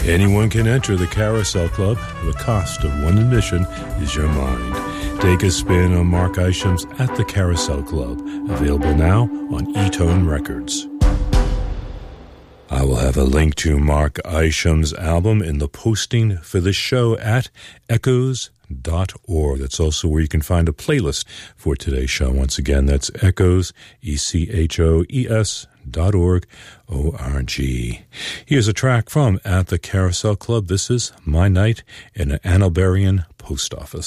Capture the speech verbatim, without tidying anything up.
Anyone can enter the Carousel Club. The cost of one admission is your mind. Take a spin on Mark Isham's At the Carousel Club, available now on E-Tone Records. I will have a link to Mark Isham's album in the posting for the show at echoes dot org. That's also where you can find a playlist for today's show. Once again, that's echoes, E C H O E S dot org, O R G. Here's a track from At the Carousel Club. This is My Night in an Annabarian Post Office.